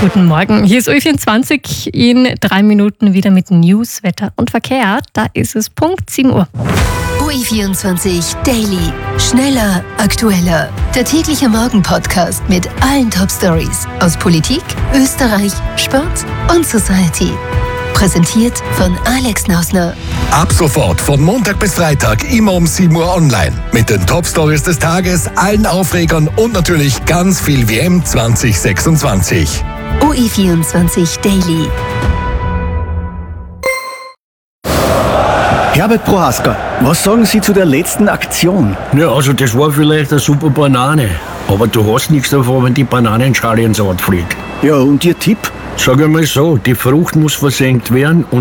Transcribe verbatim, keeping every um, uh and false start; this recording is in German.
Guten Morgen, hier ist U vierundzwanzig, in drei Minuten wieder mit News, Wetter und Verkehr. Da ist es Punkt sieben Uhr. U vierundzwanzig Daily. Schneller, aktueller. Der tägliche Morgen-Podcast mit allen Top-Stories aus Politik, Österreich, Sport und Society. Präsentiert von Alex Nausner. Ab sofort von Montag bis Freitag immer um sieben Uhr online. Mit den Top-Stories des Tages, allen Aufregern und natürlich ganz viel W M zwanzig sechsundzwanzig. U vierundzwanzig Daily. Herbert Prohaska, was sagen Sie zu der letzten Aktion? Ja, also das war vielleicht eine super Banane. Aber du hast nichts davon, wenn die Bananenschale ins Ort fliegt. Ja, und Ihr Tipp? Sag einmal so, die Frucht muss versenkt werden und